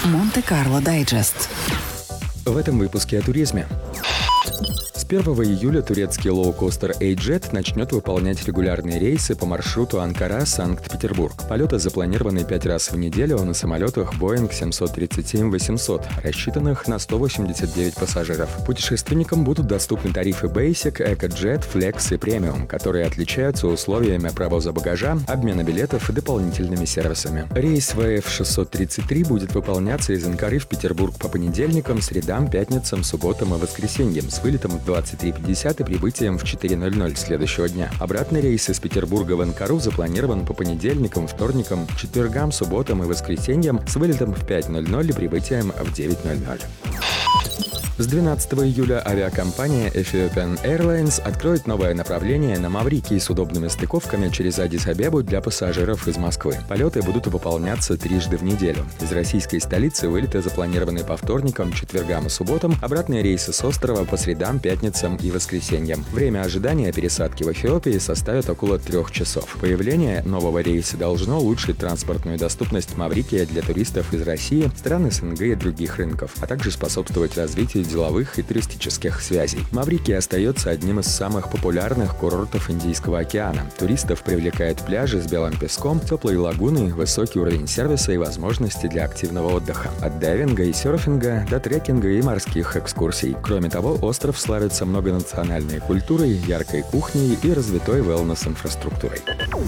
Монте-Карло Дайджест. В этом выпуске о туризме. С 1 июля турецкий лоукостер A-Jet начнет выполнять регулярные рейсы по маршруту Анкара-Санкт-Петербург. Полеты запланированы 5 раз в неделю на самолетах Boeing 737-800, рассчитанных на 189 пассажиров. Путешественникам будут доступны тарифы Basic, EcoJet, Flex и Premium, которые отличаются условиями провоза багажа, обмена билетов и дополнительными сервисами. Рейс ВФ-633 будет выполняться из Анкары в Петербург по понедельникам, средам, пятницам, субботам и воскресеньям с вылетом в 23:50 и прибытием в 4:00 следующего дня. Обратный рейс из Петербурга в Анкару запланирован по понедельникам, вторникам, четвергам, субботам и воскресеньям с вылетом в 5:00 и прибытием в 9:00. С 12 июля авиакомпания Ethiopian Airlines откроет новое направление на Маврикий с удобными стыковками через Аддис-Абебу для пассажиров из Москвы. Полеты будут выполняться трижды в неделю. Из российской столицы вылеты запланированы по вторникам, четвергам и субботам, обратные рейсы с острова по средам, пятницам и воскресеньям. Время ожидания пересадки в Эфиопии составит около 3 часов. Появление нового рейса должно улучшить транспортную доступность Маврикия для туристов из России, стран СНГ и других рынков, а также способствовать развитию деловых и туристических связей. Маврикий остается одним из самых популярных курортов Индийского океана. Туристов привлекают пляжи с белым песком, теплые лагуны, высокий уровень сервиса и возможности для активного отдыха. От дайвинга и серфинга до трекинга и морских экскурсий. Кроме того, остров славится многонациональной культурой, яркой кухней и развитой wellness-инфраструктурой.